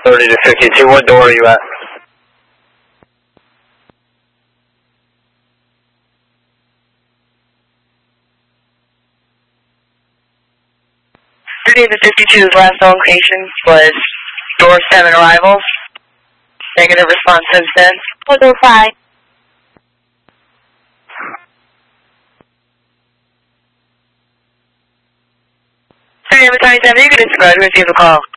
30 to 52, what door are you at? The 52's last location was door 7 arrivals. Negative response since then. We'll go 5. Number 27, you can describe, receive a call.